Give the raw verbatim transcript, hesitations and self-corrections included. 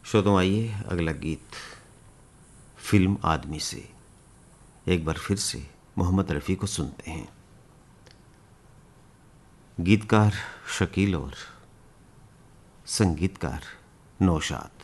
श्रोताओं, आइए अगला गीत फिल्म आदमी से एक बार फिर से मोहम्मद रफ़ी को सुनते हैं। गीतकार शकील और संगीतकार नौशाद।